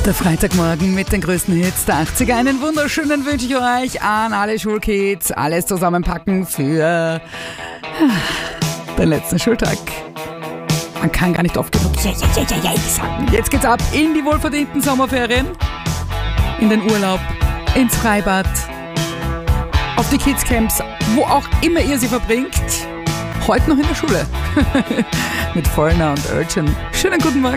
Der Freitagmorgen mit den größten Hits der 80er. Einen wunderschönen wünsche ich euch an alle Schulkids. Alles zusammenpacken für den letzten Schultag. Man kann gar nicht oft genug sagen. Jetzt geht's ab in die wohlverdienten Sommerferien, in den Urlaub, ins Freibad, auf die Kidscamps, wo auch immer ihr sie verbringt. Heute noch in der Schule mit Vollner und Urchin. Schönen guten Morgen.